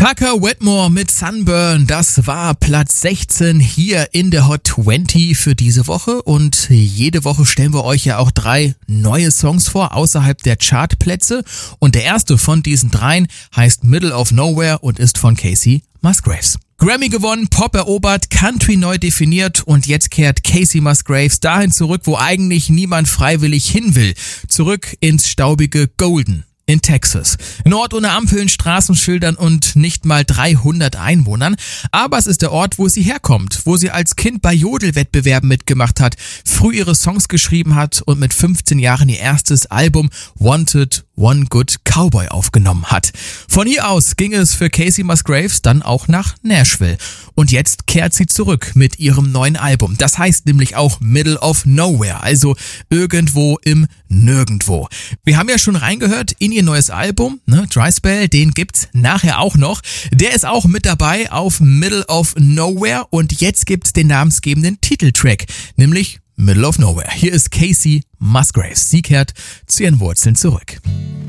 Tucker Whitmore mit Sunburn, das war Platz 16 hier in der Hot 20 für diese Woche und jede Woche stellen wir euch ja auch 3 neue Songs vor außerhalb der Chartplätze und der erste von diesen 3 heißt Middle of Nowhere und ist von Kacey Musgraves. Grammy gewonnen, Pop erobert, Country neu definiert und jetzt kehrt Kacey Musgraves dahin zurück, wo eigentlich niemand freiwillig hin will, zurück ins staubige Golden in Texas. Ein Ort ohne Ampeln, Straßenschildern und nicht mal 300 Einwohnern. Aber es ist der Ort, wo sie herkommt, wo sie als Kind bei Jodelwettbewerben mitgemacht hat, früh ihre Songs geschrieben hat und mit 15 Jahren ihr erstes Album Wanted One Good Cowboy aufgenommen hat. Von hier aus ging es für Kacey Musgraves dann auch nach Nashville. Und jetzt kehrt sie zurück mit ihrem neuen Album. Das heißt nämlich auch Middle of Nowhere, also irgendwo im Nirgendwo. Wir haben ja schon reingehört in ihr neues Album, Dry Spell, den gibt's nachher auch noch. Der ist auch mit dabei auf Middle of Nowhere und jetzt gibt's den namensgebenden Titeltrack, nämlich Middle of Nowhere. Hier ist Kacey Musgraves. Sie kehrt zu ihren Wurzeln zurück.